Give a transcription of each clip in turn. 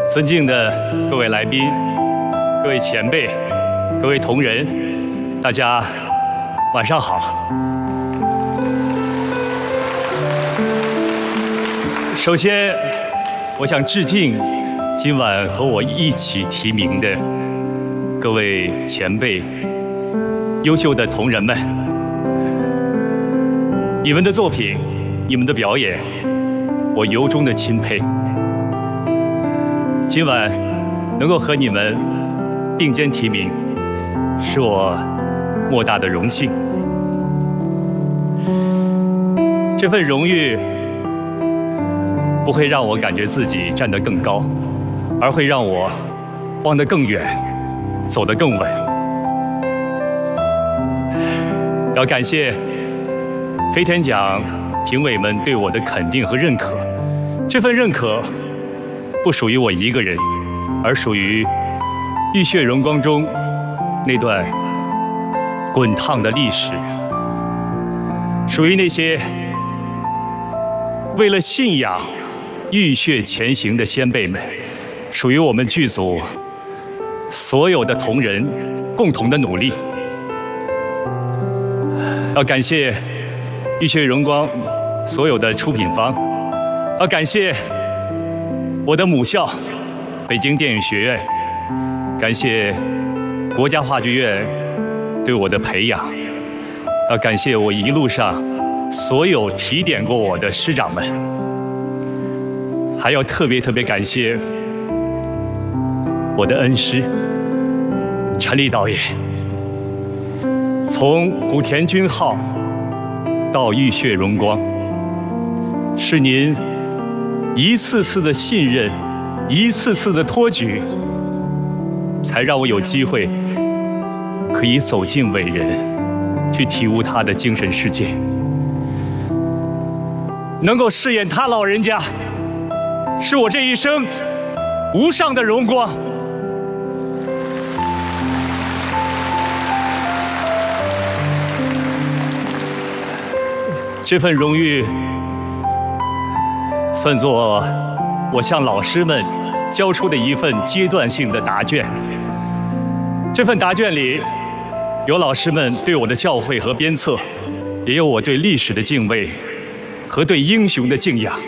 尊敬的各位来宾、各位前辈、各位同仁，大家晚上好。首先，我想致敬今晚和我一起提名的各位前辈、优秀的同仁们，你们的作品、你们的表演，我由衷的钦佩。今晚能够和你们并肩提名，是我莫大的荣幸。这份荣誉不会让我感觉自己站得更高，而会让我望得更远，走得更稳。要感谢飞天奖评委们对我的肯定和认可，这份认可不属于我一个人，而属于浴血荣光中那段滚烫的历史，属于那些为了信仰浴血前行的先辈们，属于我们剧组所有的同仁共同的努力。要感谢浴血荣光所有的出品方，要感谢我的母校北京电影学院，感谢国家话剧院对我的培养，要感谢我一路上所有提点过我的师长们，还要特别感谢我的恩师陈立导演。从古田军号到浴血荣光，是您一次次的信任，一次次的托举，才让我有机会可以走进伟人，去体悟他的精神世界。能够饰演他老人家，是我这一生无上的荣光。这份荣誉算作我向老师们交出的一份阶段性的答卷。这份答卷里有老师们对我的教诲和鞭策，也有我对历史的敬畏和对英雄的敬仰。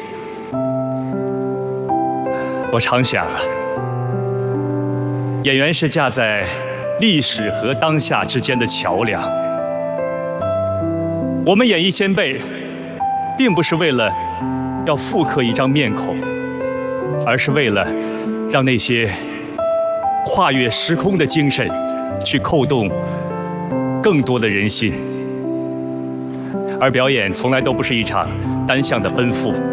我常想，演员是架在历史和当下之间的桥梁。我们演绎先辈，并不是为了要复刻一张面孔，而是为了让那些跨越时空的精神去扣动更多的人心。而表演从来都不是一场单向的奔赴，